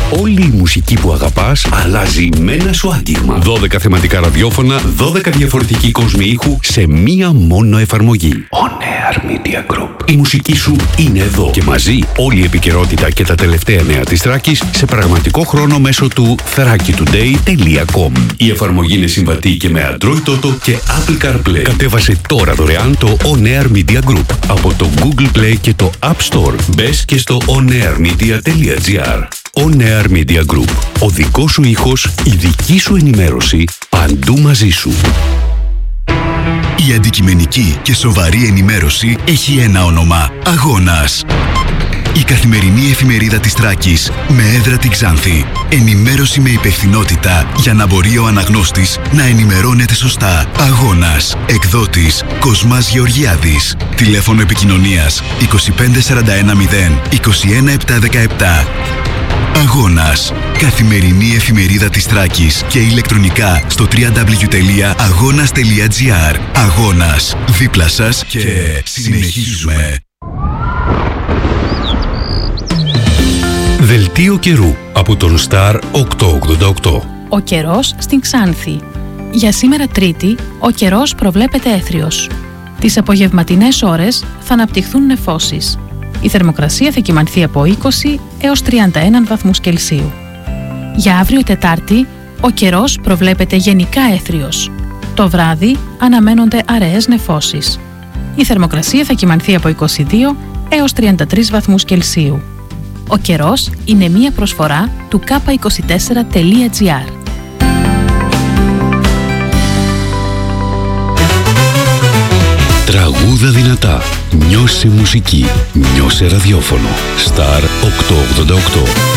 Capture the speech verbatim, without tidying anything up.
Όλη η μουσική που αγαπάς αλλάζει με ένα σου άγγιγμα. δώδεκα θεματικά ραδιόφωνα, δώδεκα διαφορετικοί κόσμοι ήχου σε μία μόνο εφαρμογή. On Air Media Group. Η μουσική σου είναι εδώ και μαζί όλη η επικαιρότητα και τα τελευταία νέα της Θράκης σε πραγματικό χρόνο μέσω του θράκη τουντέι τελεία κομ. Η εφαρμογή είναι συμβατή και με Android Auto και Apple CarPlay. Κατέβασε τώρα δωρεάν το On Air Media Group από το Google Play και το App Store. Μπες και στο onairmedia τελεία gr. On Air Media Group. Ο δικός σου ήχος, η δική σου ενημέρωση, παντού μαζί σου. Η αντικειμενική και σοβαρή ενημέρωση έχει ένα όνομα: Αγώνας. Η καθημερινή εφημερίδα της Θράκης με έδρα την Ξάνθη. Ενημέρωση με υπευθυνότητα για να μπορεί ο αναγνώστης να ενημερώνεται σωστά. Αγώνας. Εκδότης Κοσμάς Γεωργιάδης. Τηλέφωνο επικοινωνίας είκοσι πέντε σαράντα ένα μηδέν είκοσι ένα επτακόσια δεκαεπτά. Αγώνας. Καθημερινή εφημερίδα της Θράκης και ηλεκτρονικά στο double-u double-u double-u τελεία αγώνας τελεία gr. Αγώνας. Δίπλα σας και συνεχίζουμε. Δελτίο καιρού από τον Star οκτακόσια ογδόντα οκτώ. Ο καιρός στην Ξάνθη. Για σήμερα Τρίτη, ο καιρός προβλέπεται έθριος. Τις απογευματινές ώρες θα αναπτυχθούν νεφώσεις. Η θερμοκρασία θα κυμανθεί από είκοσι έως τριάντα ένα βαθμούς Κελσίου. Για αύριο Τετάρτη, ο καιρός προβλέπεται γενικά έθριος. Το βράδυ αναμένονται αραιές νεφώσεις. Η θερμοκρασία θα κυμανθεί από είκοσι δύο έως τριάντα τρεις βαθμούς Κελσίου. Ο καιρός είναι μία προσφορά του κάπα είκοσι τέσσερα τελεία gr. Τραγούδα δυνατά. Νιώσε μουσική. Νιώσε ραδιόφωνο. Star οκτακόσια ογδόντα οκτώ.